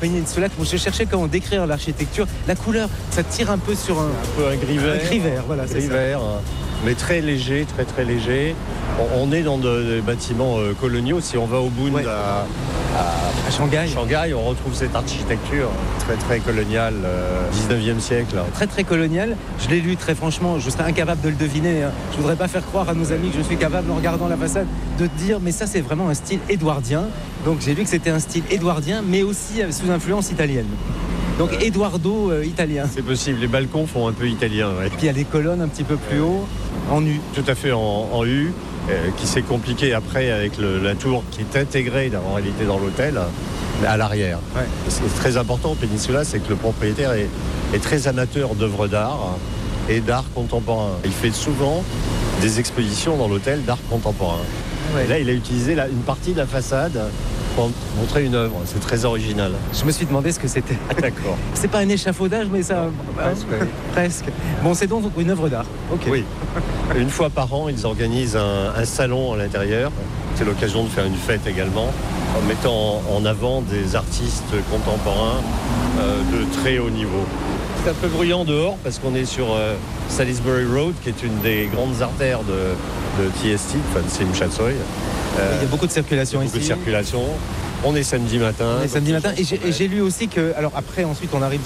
Peninsula. Je cherchais comment décrire l'architecture. La couleur, ça tire un peu sur un peu un gris vert. Un gris vert, voilà, c'est gris ça. vert, mais très léger, très très léger. On est dans des bâtiments coloniaux. Si on va au Bund Ouais. À Shanghai. on retrouve cette architecture très très coloniale, 19e siècle. Très très colonial. Je l'ai lu très franchement, je serais incapable de le deviner. Je voudrais pas faire croire à nos amis que je suis capable, en regardant la façade, de dire mais ça c'est vraiment un style édouardien. Donc j'ai lu que c'était un style édouardien, mais aussi sous influence italienne. Donc Edoardo italien. C'est possible, les balcons font un peu italien. Ouais. Puis il y a des colonnes un petit peu plus haut, en U. Tout à fait en U, qui s'est compliqué après avec la tour qui est intégrée en réalité dans l'hôtel, à l'arrière. Ouais. Ce qui est très important au Peninsula, c'est que le propriétaire est très amateur d'œuvres d'art et d'art contemporain. Il fait souvent des expositions dans l'hôtel d'art contemporain. Ouais. Et là, il a utilisé une partie de la façade pour montrer une œuvre. C'est très original. Je me suis demandé ce que c'était. D'accord. C'est pas un échafaudage, mais ça... Presque, oui. Presque. Bon, c'est donc une œuvre d'art. Ok. Oui. Une fois par an, ils organisent un salon à l'intérieur. C'est l'occasion de faire une fête également, en mettant en avant des artistes contemporains de très haut niveau. C'est un peu bruyant dehors parce qu'on est sur Salisbury Road, qui est une des grandes artères de TST, enfin de Slim Chatsoy. Il y a beaucoup de circulation beaucoup ici. de circulation. On est samedi matin. On est samedi matin. Et j'ai lu aussi que... Alors après, ensuite, on arrive